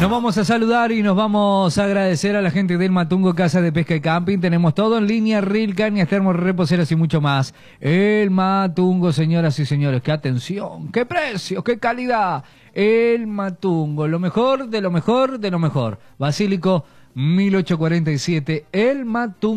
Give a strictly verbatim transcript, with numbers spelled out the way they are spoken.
Nos vamos a saludar y nos vamos a agradecer a la gente del Matungo Casa de Pesca y Camping. Tenemos todo en línea, reel, cañas, termos, reposeras y mucho más. El Matungo, señoras y señores. ¡Qué atención! ¡Qué precios! ¡Qué calidad! El Matungo, lo mejor de lo mejor de lo mejor. Basílico mil ochocientos cuarenta y siete, El Matungo.